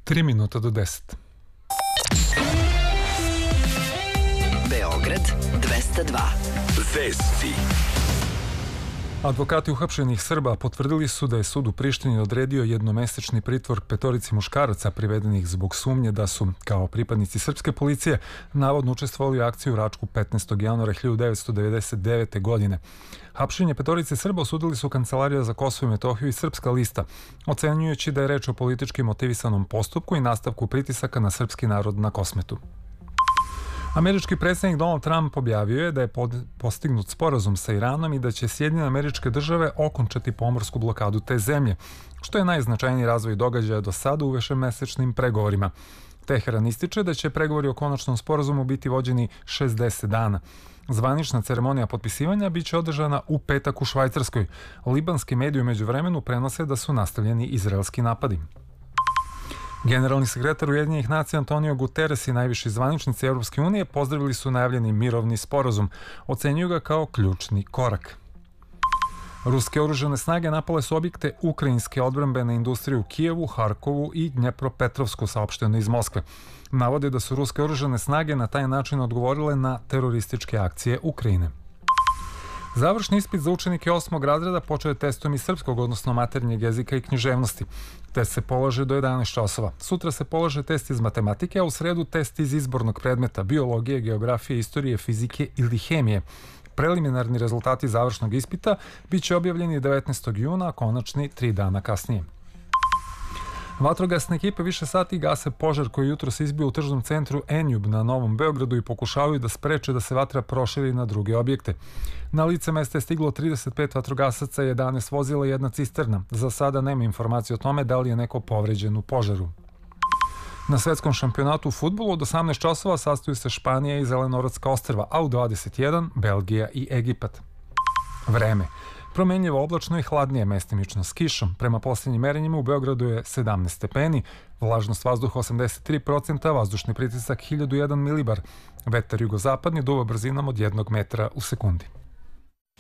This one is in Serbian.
3 minuta do 10. Beograd 202. Vesti. Advokati uhapšenih Srba potvrdili su da je sud u Prištini odredio jednomesečni pritvor petorici muškaraca privedenih zbog sumnje da su, kao pripadnici srpske policije, navodno učestvovali u akciji u Račku 15. januara 1999. godine. Hapšenje petorice Srba osudili su Kancelarija za Kosovo i Metohiju i Srpska lista, ocenjujući da je reč o politički motivisanom postupku i nastavku pritisaka na srpski narod na Kosmetu. Američki predsjednik Donald Trump objavio je da je postignut sporazum sa Iranom i da će Sjedinjene Američke Države okončati pomorsku blokadu te zemlje, što je najznačajniji razvoj događaja do sada u višemesečnim pregovorima. Teheran ističe da će pregovori o konačnom sporazumu biti vođeni 60 dana. Zvanična ceremonija potpisivanja biće održana u petak u Švajcarskoj. Libanski mediji u međuvremenu prenose da su nastavljeni izraelski napadi. Generalni sekretar Ujedinjenih nacija Antonio Guterres i najviši zvaničnici Europske unije pozdravili su najavljeni mirovni sporazum. Ocenjuju ga kao ključni korak. Ruske oružane snage napale su objekte ukrajinske odbrambene industrije u Kijevu, Harkovu i Dnjepropetrovsku, saopšteno iz Moskve. Navode da su ruske oružane snage na taj način odgovorile na terorističke akcije Ukrajine. Završni ispit za učenike 8. razreda počeo je testom iz srpskog, odnosno maternjeg jezika i književnosti. Test se polaže do 11 časova. Sutra se polaže test iz matematike, a u sredu test iz izbornog predmeta biologije, geografije, istorije, fizike ili hemije. Preliminarni rezultati završnog ispita biće objavljeni 19. juna, a konačni 3 dana kasnije. Vatrogasne ekipe više sati gase požar koji jutros izbio u tržnom centru Enjub na Novom Beogradu i pokušavaju da spreče da se vatra proširi na druge objekte. Na lice mesta je stiglo 35 vatrogasaca, 11 vozila i jedna cisterna. Za sada nema informacije o tome da li je neko povređen u požaru. Na svetskom šampionatu u fudbalu od 18 časova sastaju se Španija i Zelenorodska ostrva, a u 21 Belgija i Egipat. Vreme. Promenljivo oblačno i hladnije, mestimično s kišom. Prema posljednjim merenjima u Beogradu je 17 stepeni, vlažnost vazduha 83%, vazdušni pritisak 1001 milibar. Vetar jugozapadni duva brzinom od 1 metra u sekundi.